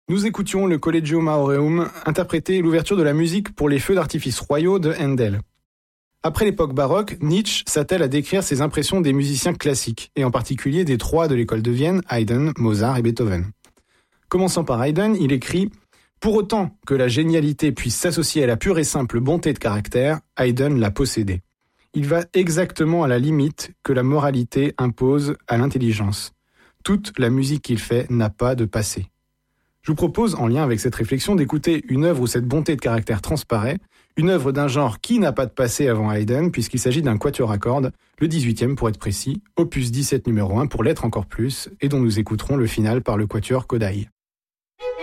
Nous écoutions le Collegio Maureum interpréter l'ouverture de la musique pour les feux d'artifice royaux de Handel. Après l'époque baroque, Nietzsche s'attelle à décrire ses impressions des musiciens classiques, et en particulier des trois de l'école de Vienne, Haydn, Mozart et Beethoven. Commençant par Haydn, il écrit « Pour autant que la génialité puisse s'associer à la pure et simple bonté de caractère, Haydn l'a possédée. Il va exactement à la limite que la moralité impose à l'intelligence. Toute la musique qu'il fait n'a pas de passé. » Je vous propose, en lien avec cette réflexion, d'écouter une œuvre où cette bonté de caractère transparaît, une œuvre d'un genre qui n'a pas de passé avant Haydn, puisqu'il s'agit d'un quatuor à cordes, le 18e pour être précis, opus 17 numéro 1 pour l'être encore plus, et dont nous écouterons le final par le quatuor Kodály.